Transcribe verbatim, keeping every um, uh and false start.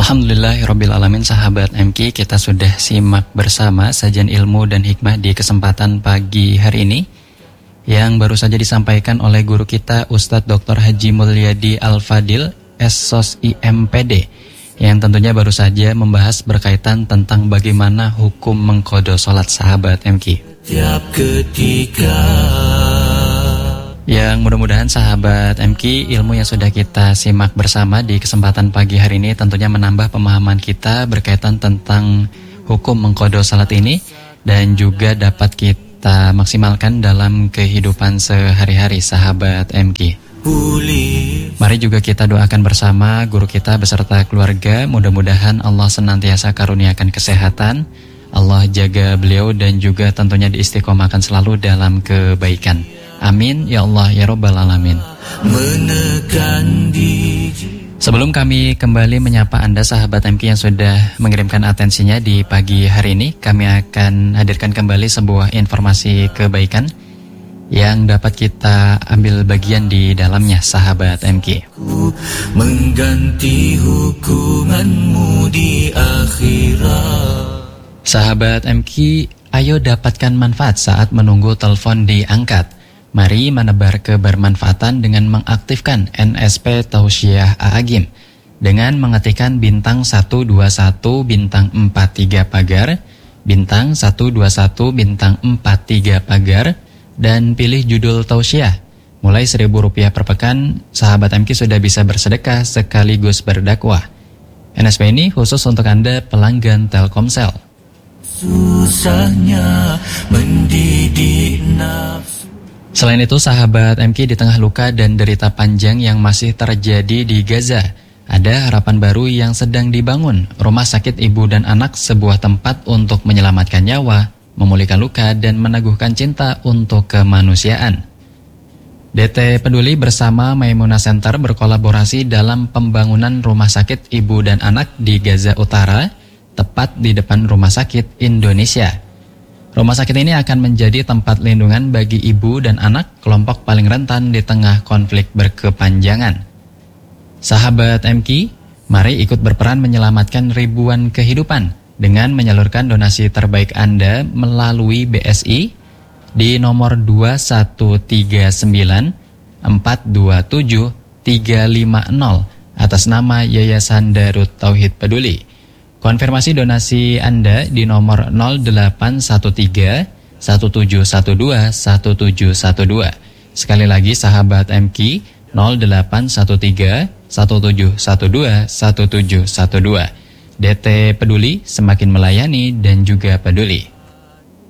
Alhamdulillahirrabbilalamin, sahabat M K, kita sudah simak bersama sajian ilmu dan hikmah di kesempatan pagi hari ini yang baru saja disampaikan oleh guru kita Ustadz Doktor Haji Mulyadi Al-Fadil, S O S I M P D, yang tentunya baru saja membahas berkaitan tentang bagaimana hukum mengqadha salat, sahabat M K. Tiap ketika yang mudah-mudahan sahabat M K, ilmu yang sudah kita simak bersama di kesempatan pagi hari ini tentunya menambah pemahaman kita berkaitan tentang hukum mengqadha salat ini, dan juga dapat kita maksimalkan dalam kehidupan sehari-hari, sahabat M K. Mari juga kita doakan bersama guru kita beserta keluarga, mudah-mudahan Allah senantiasa karuniakan kesehatan, Allah jaga beliau dan juga tentunya diistiqomahkan selalu dalam kebaikan. Amin ya Allah ya Rabbal Alamin. Sebelum kami kembali menyapa Anda sahabat M K yang sudah mengirimkan atensinya di pagi hari ini, kami akan hadirkan kembali sebuah informasi kebaikan yang dapat kita ambil bagian di dalamnya, sahabat M K. Mengganti hukumanmu di akhirat. Sahabat M K, ayo dapatkan manfaat saat menunggu telepon diangkat. Mari menebar kebermanfaatan dengan mengaktifkan N S P Tausiah A'agim dengan mengetikkan bintang satu dua satu bintang empat tiga pagar, bintang satu dua satu bintang empat tiga pagar, dan pilih judul Tausiah. Mulai seribu rupiah per pekan, sahabat M K sudah bisa bersedekah sekaligus berdakwah. N S P ini khusus untuk Anda pelanggan Telkomsel. Susahnya mendidik nafsu. Selain itu, sahabat M K, di tengah luka dan derita panjang yang masih terjadi di Gaza, ada harapan baru yang sedang dibangun. Rumah Sakit Ibu dan Anak, sebuah tempat untuk menyelamatkan nyawa, memulihkan luka, dan meneguhkan cinta untuk kemanusiaan. D T Peduli bersama Maimunah Center berkolaborasi dalam pembangunan Rumah Sakit Ibu dan Anak di Gaza Utara, tepat di depan Rumah Sakit Indonesia. Rumah sakit ini akan menjadi tempat lindungan bagi ibu dan anak, kelompok paling rentan di tengah konflik berkepanjangan. Sahabat M K, mari ikut berperan menyelamatkan ribuan kehidupan dengan menyalurkan donasi terbaik Anda melalui B S I di nomor dua satu tiga sembilan empat dua tujuh tiga lima nol atas nama Yayasan Darut Tauhid Peduli. Konfirmasi donasi Anda di nomor nol delapan satu tiga satu tujuh satu dua satu tujuh satu dua. Sekali lagi sahabat M K, nol delapan satu tiga satu tujuh satu dua satu tujuh satu dua. D T Peduli, semakin melayani dan juga peduli.